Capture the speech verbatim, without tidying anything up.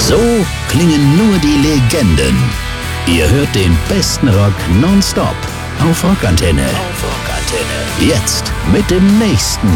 So klingen nur die Legenden. Ihr hört den besten Rock nonstop auf Rockantenne. Auf Rockantenne. Jetzt mit dem nächsten